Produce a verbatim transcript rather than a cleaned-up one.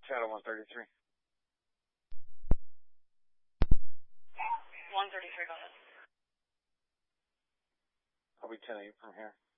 Channel one thirty-three. one thirty-three, go ahead. I'll be ten eight from here.